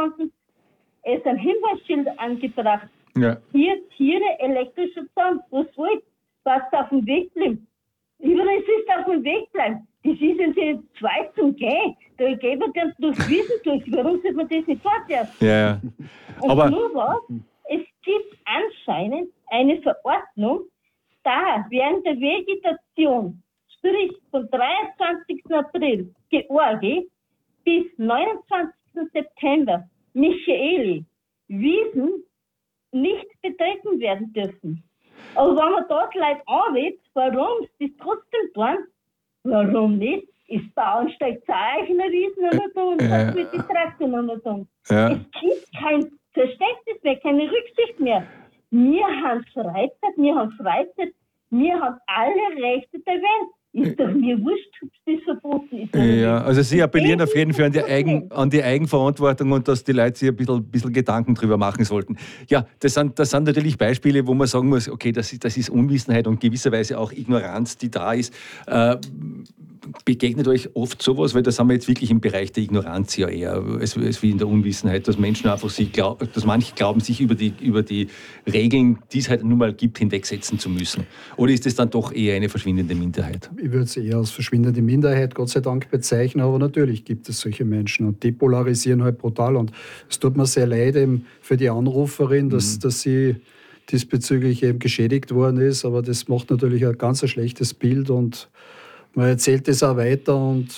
gestanden, es ist ein Hinweisschild angebracht. Ja. Hier Tiere, elektrischer Zaun, was soll's? Was auf dem Weg bleiben? Überall ist auf dem Weg bleiben. Das ist in den zwei zum Gehen. Da geht man ganz durch Wiesen durch. Warum sollte man das nicht fortfahren? Ja. Und Aber nur was, es gibt anscheinend eine Verordnung, da während der Vegetation, sprich von 23. April Georgi bis 29. September Michaeli, Wiesen nicht betreten werden dürfen. Aber wenn man dort Leute anweht, warum sie das trotzdem tun, warum nicht? Ist Bauernsteig zeig in der Wiesen oder da und was mit die Traktoren oder da. Ja. Es gibt kein Verständnis mehr, keine Rücksicht mehr. Wir haben Freizeit, wir haben alle Rechte der Welt. Ist doch mir wurscht, ob das verboten ist. Ja, also Sie appellieren auf jeden Fall an die Eigenverantwortung und dass die Leute sich ein bisschen Gedanken drüber machen sollten. Ja, das sind natürlich Beispiele, wo man sagen muss, okay, das ist Unwissenheit und gewisserweise auch Ignoranz, die da ist. Begegnet euch oft sowas, weil da sind wir jetzt wirklich im Bereich der Ignoranz ja eher, als wie in der Unwissenheit, dass Menschen einfach dass manche glauben, sich über die Regeln, die es halt nun mal gibt, hinwegsetzen zu müssen. Oder ist es dann doch eher eine verschwindende Minderheit? Ich würde es eher als verschwindende Minderheit, Gott sei Dank, bezeichnen, aber natürlich gibt es solche Menschen und die polarisieren halt brutal. Und es tut mir sehr leid eben für die Anruferin, dass sie diesbezüglich eben geschädigt worden ist, aber das macht natürlich ein ganz schlechtes Bild und man erzählt das auch weiter und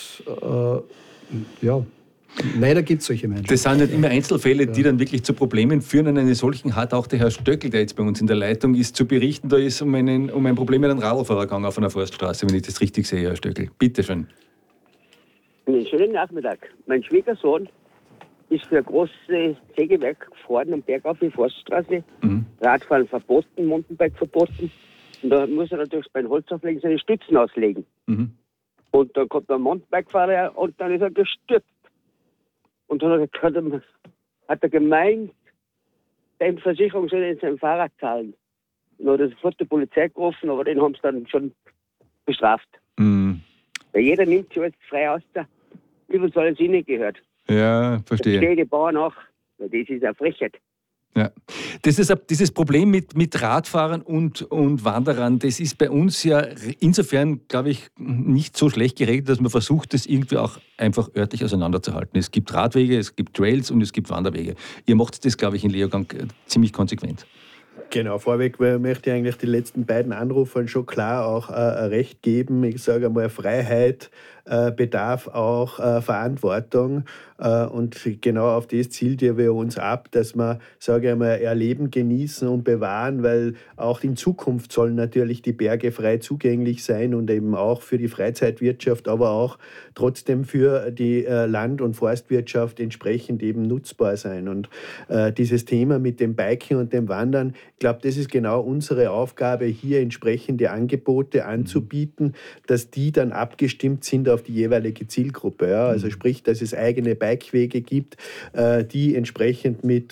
leider gibt es solche Menschen. Das sind nicht immer Einzelfälle, die dann wirklich zu Problemen führen. Und eine solchen hat auch der Herr Stöckl, der jetzt bei uns in der Leitung ist, zu berichten. Da ist um ein Problem mit einem Radlfahrer gegangen auf einer Forststraße, wenn ich das richtig sehe, Herr Stöckl. Bitte schön. Einen schönen Nachmittag. Mein Schwiegersohn ist für ein großes Sägewerk gefahren am Berg auf die Forststraße. Radfahren verboten, Mountainbike verboten. Und da muss er natürlich beim Holzauflegen seine Stützen auslegen. Und dann kommt der Mountainbike-Fahrer und dann ist er gestürzt. Und dann hat er gemeint, beim Versicherung soll er in sein Fahrrad zahlen. Dann hat er sofort die Polizei gerufen, aber den haben sie dann schon bestraft. Weil jeder nimmt sich alles frei aus, über soll es ihnen gehört. Ja, verstehe. Das steht die Bauern nach, weil das ist eine Frechheit. Ja. Dieses Problem mit Radfahrern und Wanderern, das ist bei uns ja insofern, glaube ich, nicht so schlecht geregelt, dass man versucht, das irgendwie auch einfach örtlich auseinanderzuhalten. Es gibt Radwege, es gibt Trails und es gibt Wanderwege. Ihr macht das, glaube ich, in Leogang ziemlich konsequent. Genau, vorweg möchte ich eigentlich die letzten beiden Anrufern schon klar auch Recht geben. Ich sage einmal, Freiheit bedarf auch Verantwortung. Und genau auf das zielt wir uns ab, dass wir, sage ich einmal, erleben, genießen und bewahren, weil auch in Zukunft sollen natürlich die Berge frei zugänglich sein und eben auch für die Freizeitwirtschaft, aber auch trotzdem für die Land- und Forstwirtschaft entsprechend eben nutzbar sein. Und dieses Thema mit dem Biken und dem Wandern, ich glaube, das ist genau unsere Aufgabe, hier entsprechende Angebote anzubieten, dass die dann abgestimmt sind auf die jeweilige Zielgruppe. Ja? Also sprich, dass es eigene Bikewege gibt, die entsprechend mit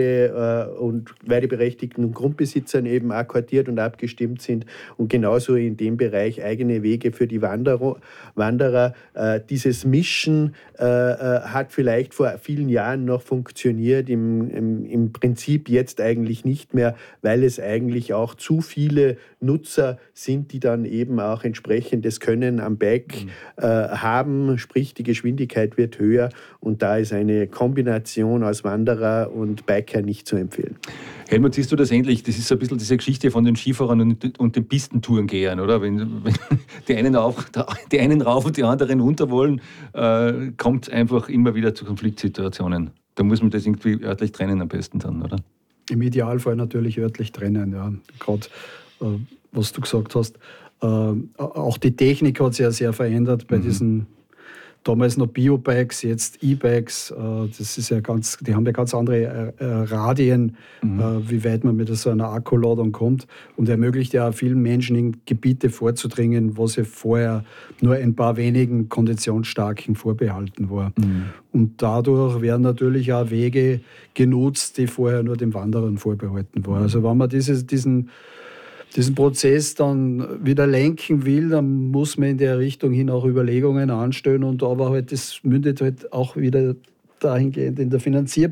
und weideberechtigten Grundbesitzern eben akkordiert und abgestimmt sind und genauso in dem Bereich eigene Wege für die Wanderer. Dieses Mischen hat vielleicht vor vielen Jahren noch funktioniert, im Prinzip jetzt eigentlich nicht mehr, weil es eigentlich auch zu viele Nutzer sind, die dann eben auch entsprechend das Können am Bike haben, sprich die Geschwindigkeit wird höher und da ist eine Kombination aus Wanderer und Biker nicht zu empfehlen. Helmut, siehst du das ähnlich? Das ist so ein bisschen diese Geschichte von den Skifahrern und den Pistentourengehern, oder? Wenn die einen rauf und die anderen runter wollen, kommt es einfach immer wieder zu Konfliktsituationen. Da muss man das irgendwie örtlich trennen am besten dann, oder? Im Idealfall natürlich örtlich trennen, ja. Gerade was du gesagt hast. Auch die Technik hat sich ja sehr verändert bei diesen damals noch Biobikes, jetzt E-Bikes. Das ist ja die haben ja ganz andere Radien, wie weit man mit so einer Akkuladung kommt und ermöglicht ja auch vielen Menschen in Gebiete vorzudringen, wo sie vorher nur ein paar wenigen konditionsstarken vorbehalten war. Und dadurch werden natürlich auch Wege genutzt, die vorher nur dem Wanderern vorbehalten waren. Also wenn man diesen Prozess dann wieder lenken will, dann muss man in der Richtung hin auch Überlegungen anstellen und aber halt das mündet halt auch wieder dahingehend in der Finanzierung